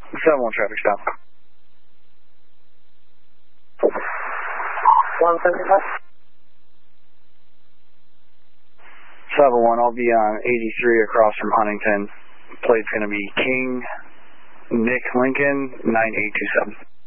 7-1 traffic stop. 175. 7-1, I'll be on 83 across from Huntington. Plate's going to be King Nick Lincoln 9827.